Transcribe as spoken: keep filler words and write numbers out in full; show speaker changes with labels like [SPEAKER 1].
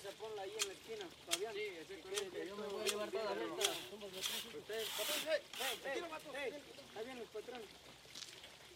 [SPEAKER 1] esa ponla ahí en la esquina, Fabián.
[SPEAKER 2] Sí, exactamente. Yo me voy a llevar toda la vuelta.
[SPEAKER 1] Ustedes, patrón, hey, hey, hey, hey, ahí viene el patrón.